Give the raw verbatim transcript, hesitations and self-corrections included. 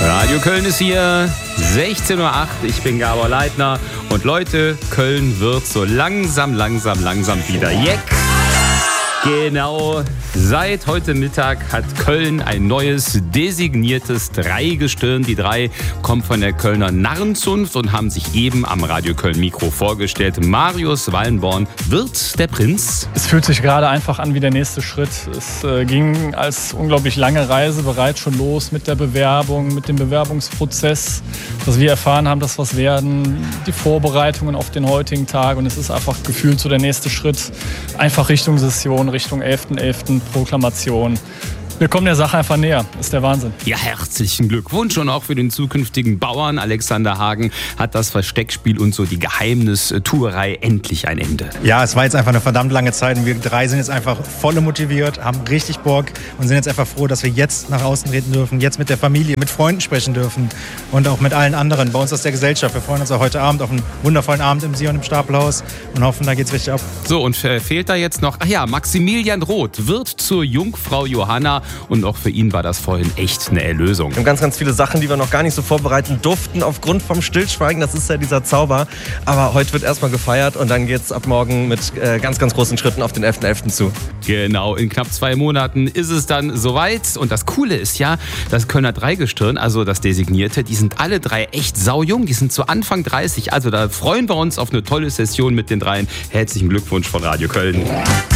Radio Köln ist hier, sechzehn Uhr acht, ich bin Gabor Leitner und Leute, Köln wird so langsam, langsam, langsam wieder Jeck. Genau, seit heute Mittag hat Köln ein neues designiertes Dreigestirn. Die drei kommen von der Kölner Narrenzunft und haben sich eben am Radio Köln Mikro vorgestellt. Marius Wallenborn wird der Prinz. Es fühlt sich gerade einfach an wie der nächste Schritt. Es äh, ging als unglaublich lange Reise bereits schon los mit der Bewerbung, mit dem Bewerbungsprozess, dass wir erfahren haben, dass was werden, die Vorbereitungen auf den heutigen Tag. Und es ist einfach gefühlt so der nächste Schritt, einfach Richtung Session, Richtung elften elften Proklamation. Wir kommen der Sache einfach näher. Das ist der Wahnsinn. Ja, herzlichen Glückwunsch und auch für den zukünftigen Bauern. Alexander Hagen hat das Versteckspiel und so die Geheimnistuerei endlich ein Ende. Ja, es war jetzt einfach eine verdammt lange Zeit und wir drei sind jetzt einfach voll motiviert, haben richtig Bock und sind jetzt einfach froh, dass wir jetzt nach außen treten dürfen, jetzt mit der Familie, mit Freunden sprechen dürfen und auch mit allen anderen bei uns aus der Gesellschaft. Wir freuen uns auch heute Abend auf einen wundervollen Abend im Sion im Stapelhaus und hoffen, da geht's richtig ab. So, und fehlt da jetzt noch, ach ja, Maximilian Roth wird zur Jungfrau Johanna. Und auch für ihn war das vorhin echt eine Erlösung. Wir haben ganz, ganz viele Sachen, die wir noch gar nicht so vorbereiten durften, aufgrund vom Stillschweigen. Das ist ja dieser Zauber. Aber heute wird erstmal gefeiert und dann geht's ab morgen mit äh, ganz, ganz großen Schritten auf den elften elften zu. Genau, in knapp zwei Monaten ist es dann soweit. Und das Coole ist ja, das Kölner Dreigestirn, also das Designierte, die sind alle drei echt saujung. Die sind zu Anfang dreißig. Also da freuen wir uns auf eine tolle Session mit den dreien. Herzlichen Glückwunsch von Radio Köln.